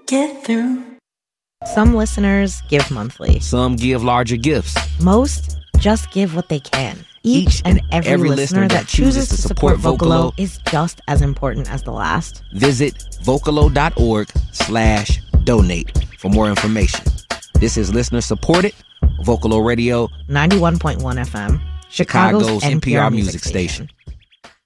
get through. Some listeners give monthly. Some give larger gifts. Most just give what they can. Each and every listener that chooses to support Vocalo is just as important as the last. Visit Vocalo.org/donate for more information. This is listener supported Vocalo Radio, 91.1 FM, Chicago's NPR music station.